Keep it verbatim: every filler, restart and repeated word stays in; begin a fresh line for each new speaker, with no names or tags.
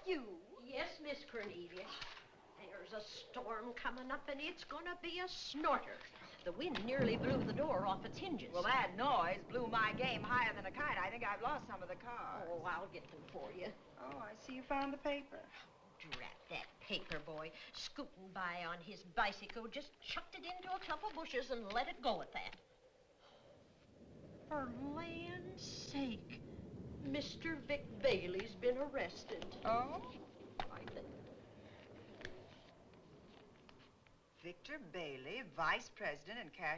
you?
Yes, Miss Cornelia. There's a storm coming up, and it's gonna be a snorter. The wind nearly blew the door off its hinges.
Well, that noise blew my game higher than a kite. I think I've lost some of the cars.
Oh, I'll get them for you.
Oh, I see you found the paper.
Drat that paper boy, scooting by on his bicycle, just chucked it into a clump of bushes and let it go at that. For land's sake, Mister Vic Bailey's been arrested.
Oh?
I think.
Victor Bailey, vice president and cashier.